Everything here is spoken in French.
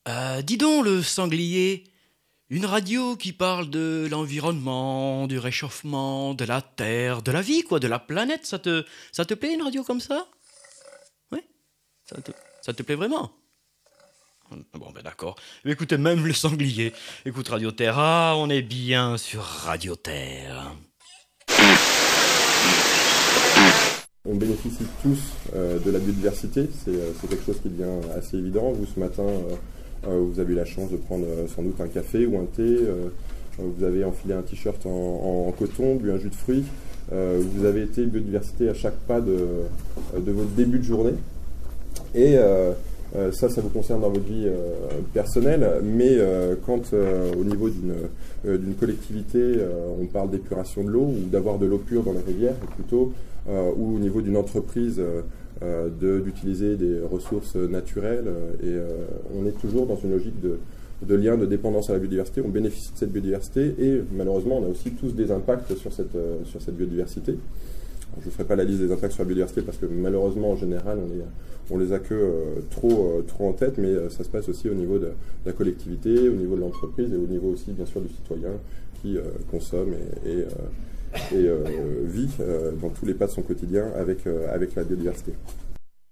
Dis donc, le sanglier, une radio qui parle de l'environnement, du réchauffement, de la Terre, de la vie, quoi, de la planète, ça te plaît une radio comme ça? Oui? Ça te plaît vraiment? Bon, ben d'accord. Écoutez, même le sanglier. Écoute, Radio Terra, on est bien sur Radio Terre. On bénéficie tous de la biodiversité, c'est quelque chose qui devient assez évident. Vous, ce matin, vous avez eu la chance de prendre sans doute un café ou un thé, vous avez enfilé un t-shirt en coton, bu un jus de fruits, vous avez été biodiversité à chaque pas de votre début de journée. Et ça vous concerne dans votre vie personnelle, mais quand au niveau d'une collectivité, on parle d'épuration de l'eau ou d'avoir de l'eau pure dans les rivières, plutôt, ou au niveau d'une entreprise d'utiliser des ressources naturelles, et on est toujours dans une logique de lien de dépendance à la biodiversité. On bénéficie de cette biodiversité et malheureusement on a aussi tous des impacts sur cette biodiversité. Je ne ferai pas la liste des impacts sur la biodiversité parce que malheureusement en général on les a que trop en tête, mais ça se passe aussi au niveau de la collectivité, au niveau de l'entreprise et au niveau aussi bien sûr du citoyen qui consomme et vit dans tous les pas de son quotidien avec la biodiversité.